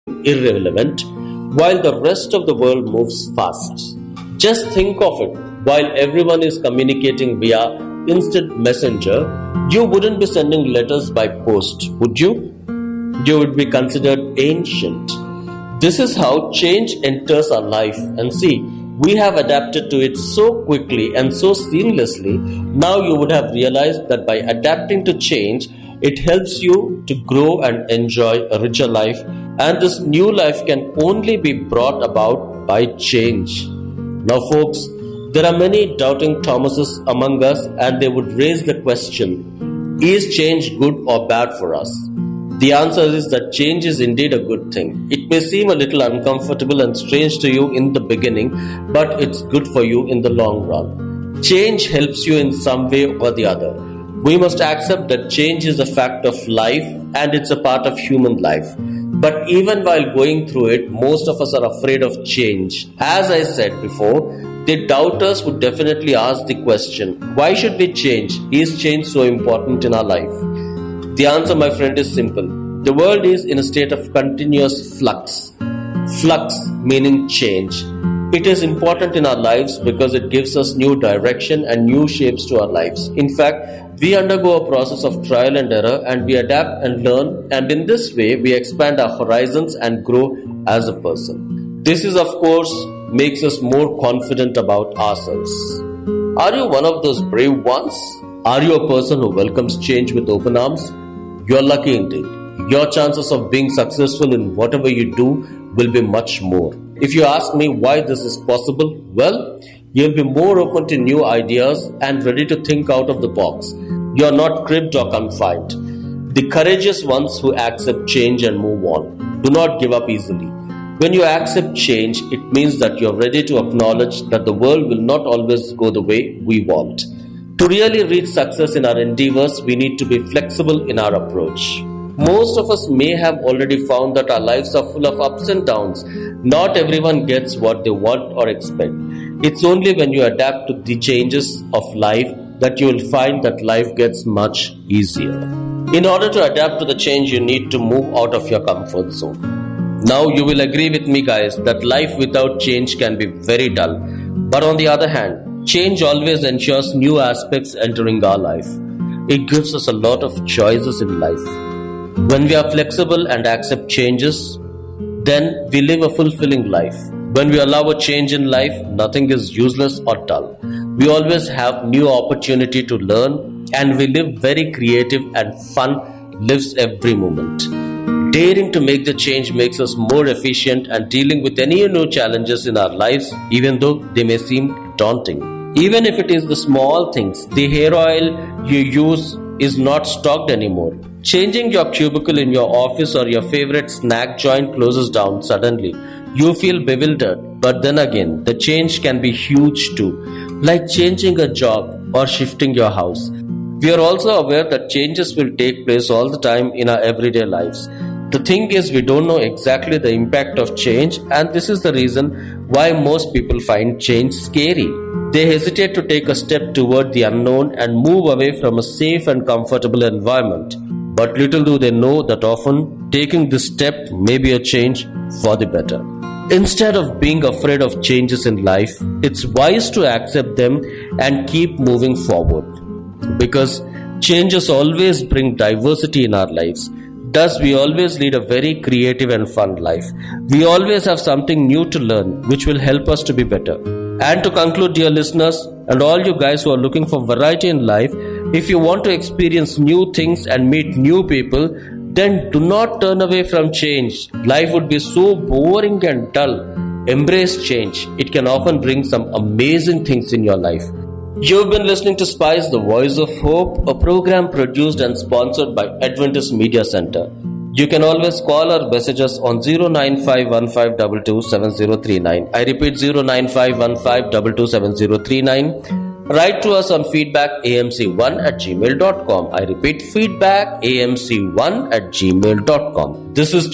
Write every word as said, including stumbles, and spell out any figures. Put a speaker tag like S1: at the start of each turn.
S1: irrelevant while the rest of the world moves fast. Just think of it. While everyone is communicating via instant messenger, you wouldn't be sending letters by post, would you? You would be considered ancient. This is how change enters our life, and see, we have adapted to it so quickly and so seamlessly. Now you would have realized that by adapting to change, it helps you to grow and enjoy a richer life, and this new life can only be brought about by change. Now folks, there are many doubting Thomases among us, and they would raise the question, is change good or bad for us? The answer is that change is indeed a good thing. It may seem a little uncomfortable and strange to you in the beginning, but it's good for you in the long run. Change helps you in some way or the other. We must accept that change is a fact of life and it's a part of human life. But even while going through it, most of us are afraid of change. As I said before, the doubters would definitely ask the question, why should we change? Is change so important in our life? The answer, my friend, is simple. The world is in a state of continuous flux. Flux meaning change. It is important in our lives because it gives us new direction and new shapes to our lives. In fact, we undergo a process of trial and error, and we adapt and learn, and in this way we expand our horizons and grow as a person. This is, of course, makes us more confident about ourselves. Are you one of those brave ones? Are you a person who welcomes change with open arms? You are lucky indeed. Your chances of being successful in whatever you do will be much more. If you ask me why this is possible, well, you'll be more open to new ideas and ready to think out of the box. You are not cribbed or confined. The courageous ones who accept change and move on do not give up easily. When you accept change, it means that you are ready to acknowledge that the world will not always go the way we want. To really reach success in our endeavors, we need to be flexible in our approach. Most of us may have already found that our lives are full of ups and downs. Not everyone gets what they want or expect. It's only when you adapt to the changes of life that you will find that life gets much easier. In order to adapt to the change, you need to move out of your comfort zone. Now you will agree with me, guys, that life without change can be very dull. But on the other hand, change always ensures new aspects entering our life. It gives us a lot of choices in life. When we are flexible and accept changes, then we live a fulfilling life. When we allow a change in life, nothing is useless or dull. We always have new opportunity to learn, and we live very creative and fun lives every moment. Daring to make the change makes us more efficient and dealing with any new challenges in our lives, even though they may seem daunting. Even if it is the small things, the hair oil you use is not stocked anymore. Changing your cubicle in your office or your favorite snack joint closes down suddenly. You feel bewildered, but then again, the change can be huge too, like changing a job or shifting your house. We are also aware that changes will take place all the time in our everyday lives. The thing is, we don't know exactly the impact of change, and this is the reason why most people find change scary. They hesitate to take a step toward the unknown and move away from a safe and comfortable environment. But little do they know that often taking this step may be a change for the better. Instead of being afraid of changes in life, it's wise to accept them and keep moving forward. Because changes always bring diversity in our lives. Thus, we always lead a very creative and fun life. We always have something new to learn, which will help us to be better. And to conclude, dear listeners, and all you guys who are looking for variety in life, if you want to experience new things and meet new people, then do not turn away from change. Life would be so boring and dull. Embrace change. It can often bring some amazing things in your life. You've been listening to Spice, the Voice of Hope, a program produced and sponsored by Adventist Media Center. You can always call or message us on zero nine five one five two two seven zero three nine. I repeat, zero nine five one five two two seven zero three nine. Write to us on feedback a m c one at gmail dot com. I repeat, feedback a m c one at gmail dot com. This is